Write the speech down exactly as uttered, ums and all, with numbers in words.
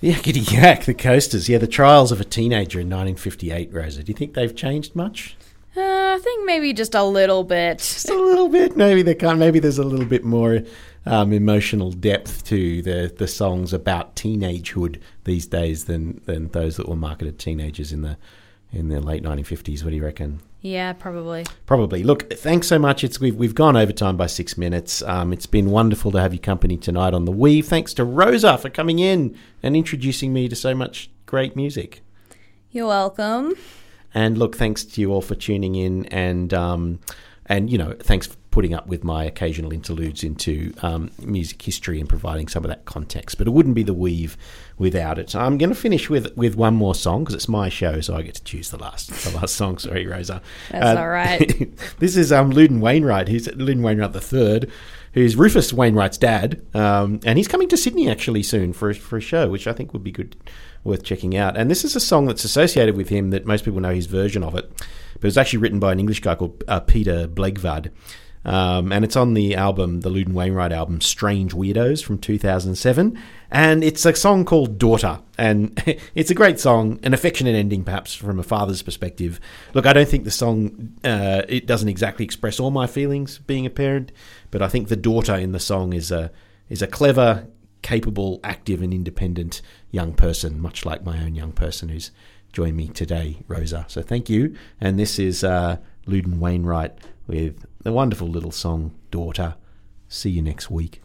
Yakety yak, the Coasters. Yeah, the trials of a teenager in nineteen fifty-eight, Rosa. Do you think they've changed much? Uh, I think maybe just a little bit. Just a little bit. Maybe they can't. Maybe there's a little bit more um, emotional depth to the, the songs about teenagehood these days than, than those that were marketed to teenagers in the in the late nineteen fifties. What do you reckon? Yeah, probably. Probably. Look, thanks so much. It's we've we've gone over time by six minutes. Um, it's been wonderful to have you company tonight on The Weave. Thanks to Rosa for coming in and introducing me to so much great music. You're welcome. And look, thanks to you all for tuning in, and um, and you know, thanks for putting up with my occasional interludes into um, music history and providing some of that context. But it wouldn't be The Weave without it. So I'm going to finish with with one more song because it's my show, so I get to choose the last the last song. Sorry, Rosa. That's uh, all right. This is um, Loudon Wainwright. He's Loudon Wainwright the third, who's Rufus Wainwright's dad, um, and he's coming to Sydney actually soon for a, for a show, which I think would be good. Worth checking out. And this is a song that's associated with him that most people know his version of it, but it's actually written by an English guy called uh, Peter Blegvad. Um, and it's on the album, the Loudon Wainwright album, Strange Weirdos from two thousand seven. And it's a song called Daughter. And it's a great song, an affectionate ending perhaps from a father's perspective. Look, I don't think the song, uh, it doesn't exactly express all my feelings being a parent, but I think the daughter in the song is a is a clever, capable, active and independent young person, much like my own young person who's joined me today, Rosa. So thank you. And this is uh, Loudon Wainwright with the wonderful little song, Daughter. See you next week.